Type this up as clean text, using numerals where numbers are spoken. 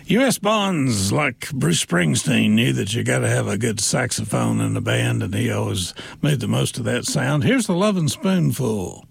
U.S. Bonds, like Bruce Springsteen, knew that you got to have a good saxophone in the band, and he always made the most of that sound. Here's the Lovin' Spoonful.